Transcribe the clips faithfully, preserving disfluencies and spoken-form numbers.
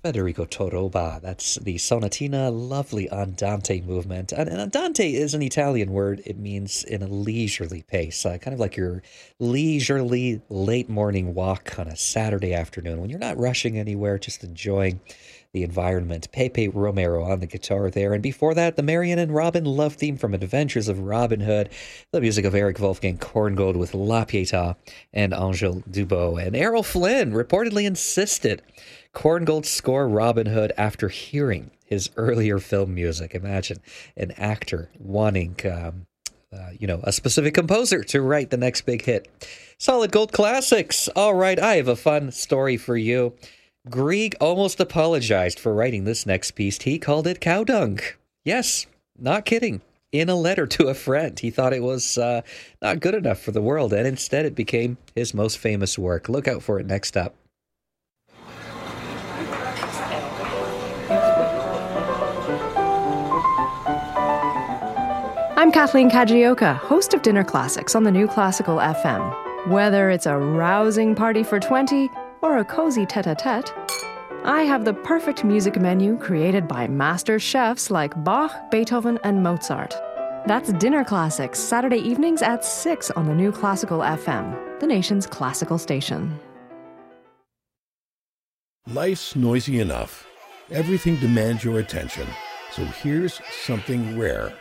Federico Toroba. That's the Sonatina, lovely andante movement. And, and andante is an Italian word. It means in a leisurely pace, uh, kind of like your leisurely late morning walk on a Saturday afternoon when you're not rushing anywhere, just enjoying the environment. Pepe Romero on the guitar there. And before that, the Marian and Robin love theme from Adventures of Robin Hood, the music of Eric Wolfgang Korngold with La Pietà and Angel Dubot. And Errol Flynn reportedly insisted Korngold score Robin Hood after hearing his earlier film music. Imagine an actor wanting, um, uh, you know, a specific composer to write the next big hit. Solid Gold Classics. All right, I have a fun story for you. Grieg almost apologized for writing this next piece. He called it cow dung. Yes, not kidding. In a letter to a friend, he thought it was uh, not good enough for the world, and instead it became his most famous work. Look out for it next up. I'm Kathleen Kajioka, host of Dinner Classics on the New Classical F M. Whether it's a rousing party for twenty or a cozy tete-a-tete, I have the perfect music menu created by master chefs like Bach, Beethoven, and Mozart. That's Dinner Classics, Saturday evenings at six on the New Classical F M, the nation's classical station. Life's noisy enough. Everything demands your attention. So here's something rare.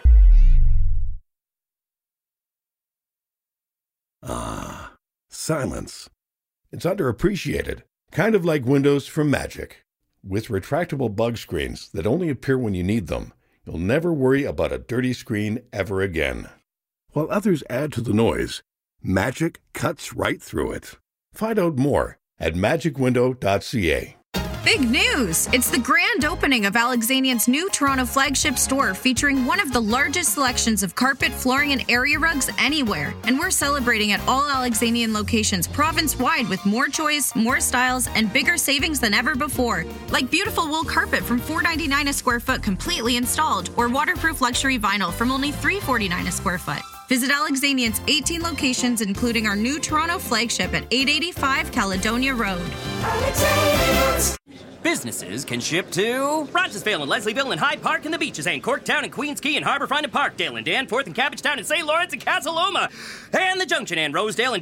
Ah, silence. It's underappreciated, kind of like Windows from Magic. With retractable bug screens that only appear when you need them, you'll never worry about a dirty screen ever again. While others add to the noise, Magic cuts right through it. Find out more at magic window dot c a. Big news! It's the grand opening of Alexanian's new Toronto flagship store featuring one of the largest selections of carpet, flooring, and area rugs anywhere. And we're celebrating at all Alexanian locations province-wide with more choice, more styles, and bigger savings than ever before. Like beautiful wool carpet from four dollars and ninety-nine cents a square foot completely installed, or waterproof luxury vinyl from only three dollars and forty-nine cents a square foot. Visit Alexanian's eighteen locations, including our new Toronto flagship at eight eighty-five Caledonia Road. Businesses can ship to Rochesville and Leslieville and Hyde Park and the Beaches and Corktown and Queens Quay and Harbourfront and Parkdale and Danforth and Cabbagetown and Saint Lawrence and Casa Loma and the Junction and Rosedale and